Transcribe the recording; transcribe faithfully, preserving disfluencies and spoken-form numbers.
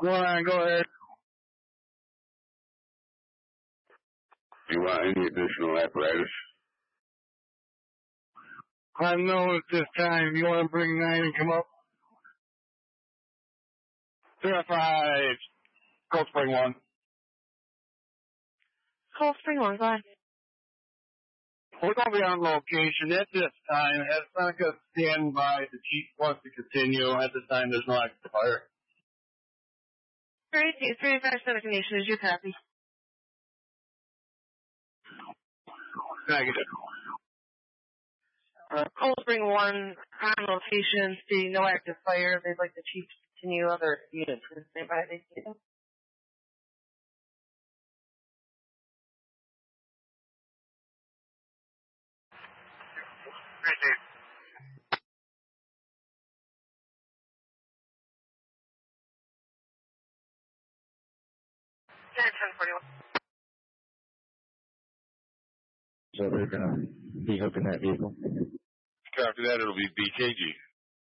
Go on, go ahead. Do you want any additional apparatus? I'm known at this time. You want to bring nine and come up? Zero five. Cold Spring one. Cold Spring one, go ahead. We're going to be on location at this time. As Seneca stand by, the chief wants to continue. At this time, there's no active fire. Great, three five Seneca Nation, is your copy? Negative. Uh, Cold Spring one, on location, seeing no active fire. They'd like the chief to continue. Other units to stand by. They see them. Great, Dave. ten forty-one. So they're going to be hooking that vehicle. Copy that. It'll be B K G.